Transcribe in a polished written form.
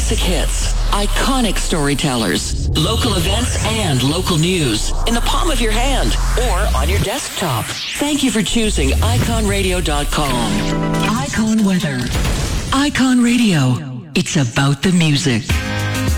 Classic hits, iconic storytellers, local events, and local news in the palm of your hand or on your desktop. Thank you for choosing iconradio.com. Icon Weather. Icon Radio. It's about the music.